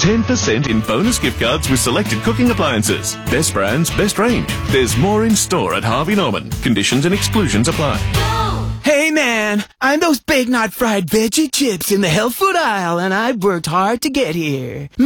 10% in bonus gift cards with selected cooking appliances. Best brands, best range. There's more in store at Harvey Norman. Conditions and exclusions apply. Hey man, I'm those big not fried veggie chips in the health food aisle, and I've worked hard to get here.